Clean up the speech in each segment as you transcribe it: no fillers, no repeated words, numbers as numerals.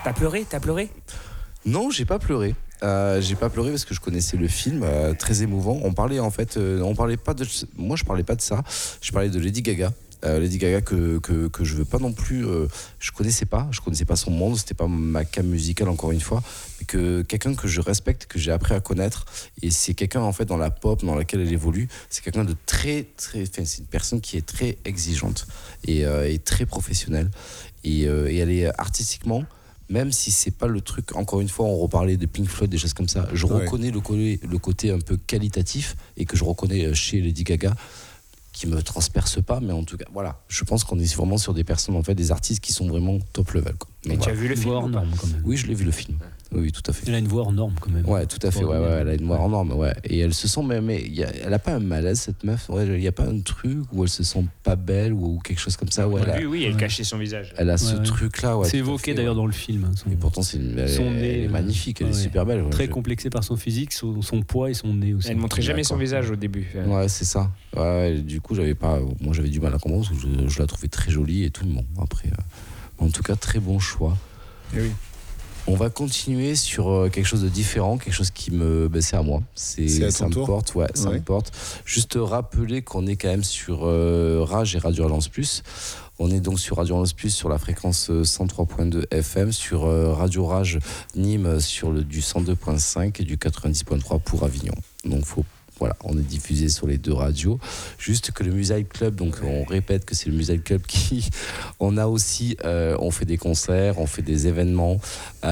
T'as pleuré? Non, j'ai pas pleuré. J'ai pas pleuré parce que je connaissais le film, très émouvant. On parlait pas de. Moi, je parlais pas de ça. Je parlais de Lady Gaga. Lady Gaga que je veux pas non plus. Je connaissais pas son monde. C'était pas ma came musicale encore une fois. Mais que quelqu'un que je respecte, que j'ai appris à connaître. Et c'est quelqu'un en fait dans la pop dans laquelle elle évolue. C'est quelqu'un de très. C'est une personne qui est très exigeante et très professionnelle. Et elle est artistiquement. Même si c'est pas le truc, encore une fois, on reparlait de Pink Floyd, des choses comme ça, je reconnais le côté un peu qualitatif et que je reconnais chez Lady Gaga, qui me transperce pas, mais en tout cas, voilà, je pense qu'on est vraiment sur des personnes, en fait, des artistes qui sont vraiment top level, quoi. Mais tu as vu le film hors norme, quand même. Oui, je l'ai vu le film. Oui, tout à fait. Elle a une voix hors norme, quand même. Ouais, tout à fait. Ouais, elle a une voix hors norme, ouais. Et elle se sent même, elle a pas un malaise cette meuf. Ouais, il y a pas un truc où elle se sent pas belle ou quelque chose comme ça. Ouais, elle cachait son visage. Elle a ce truc-là. Ouais, c'est évoqué d'ailleurs dans le film. Et pourtant, elle est magnifique, elle est super belle. Très complexée par son physique, son poids et son nez aussi. Elle montrait jamais son visage au début. Ouais, c'est ça. Ouais, du coup, j'avais du mal à comprendre parce que je la trouvais très jolie et tout. Bon, après, en tout cas, très bon choix. Et oui. On va continuer sur quelque chose de différent, quelque chose qui me... c'est à moi. Ça me porte, ça me porte. Juste rappeler qu'on est quand même sur Rage et Radio Relance Plus. On est donc sur Radio Relance Plus sur la fréquence 103.2 FM, sur Radio Rage Nîmes sur du 102.5 et du 90.3 pour Avignon. Donc voilà, on est diffusé sur les deux radios. Juste que le Music Club, donc on répète que c'est le Music Club on a aussi, on fait des concerts, on fait des événements. On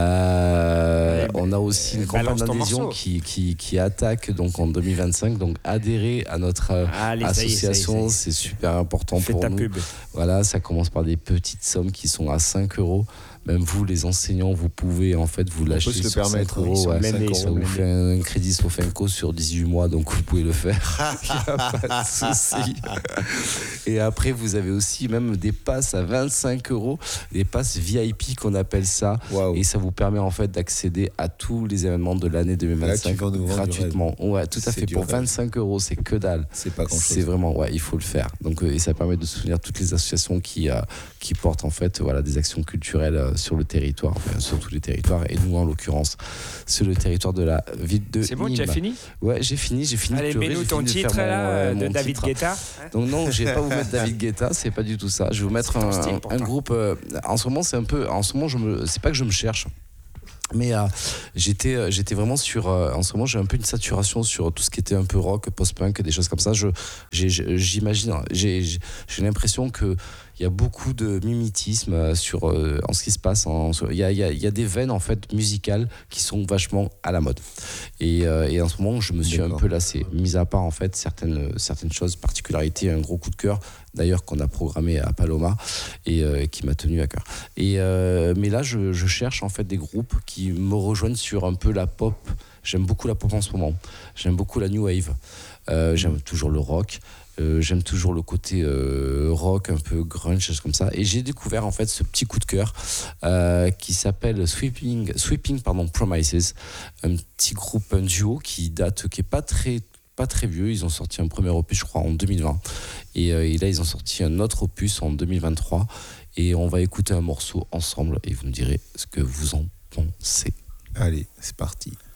a aussi une campagne d'adhésion qui attaque donc en 2025. Donc adhérer à notre association, c'est super important pour nous. Pub. Voilà, ça commence par des petites sommes qui sont à 5 €. Même vous, les enseignants, vous pouvez en fait vous lâcher sur 5 €. Ça vous fait un crédit Sofenco sur 18 mois, donc vous pouvez le faire. Il n'y a pas de souci. Et après, vous avez aussi même des passes à 25 €, des passes VIP qu'on appelle ça. Wow. Et ça vous permet en fait d'accéder à tous les événements de l'année 2025 gratuitement. Ouais, tout à fait. Pour 25 €, c'est que dalle. C'est pas grand-chose. C'est vraiment, il faut le faire. Donc, et ça permet de soutenir toutes les associations qui portent en fait des actions culturelles sur le territoire, sur tous les territoires, et nous en l'occurrence sur le territoire de la ville de Nîmes. C'est bon, tu as fini ? Ouais, j'ai fini. Allez, mets-nous ton titre là, de David Guetta. Donc non, je vais pas vous mettre David Guetta, c'est pas du tout ça. Je vais vous mettre un groupe. En ce moment, c'est pas que je me cherche. Mais j'étais vraiment sur en ce moment j'ai un peu une saturation sur tout ce qui était un peu rock, post-punk, des choses comme ça. J'imagine, j'ai l'impression que il y a beaucoup de mimétisme en ce qui se passe. Il y a des veines en fait musicales qui sont vachement à la mode. Et en ce moment, je me suis un peu lassé. Mis à part en fait certaines choses, particularités, un gros coup de cœur d'ailleurs qu'on a programmé à Paloma et qui m'a tenu à cœur. Mais là, je cherche en fait des groupes qui me rejoignent sur un peu la pop. J'aime beaucoup la pop en ce moment. J'aime beaucoup la new wave. J'aime toujours le rock. J'aime toujours le côté rock, un peu grunge, choses comme ça. Et j'ai découvert en fait ce petit coup de cœur qui s'appelle Sweeping Promises, un petit groupe, un duo qui est pas très vieux. Ils ont sorti un premier opus, je crois, en 2020. Et là, ils ont sorti un autre opus en 2023. Et on va écouter un morceau ensemble et vous me direz ce que vous en pensez. Allez, c'est parti.